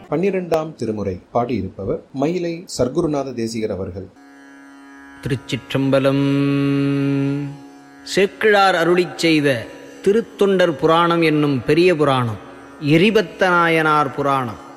12ஆம் திருமுறை. பாடியிருப்பவர் மயிலை சர்க்குருநாத தேசிகர் அவர்கள். திருச்சிற்றம்பலம். சேக்கிழார் அருளிச் செய்த திருத்தொண்டர் புராணம் என்னும் பெரிய புராணம், எரிபத்த நாயனார் புராணம்.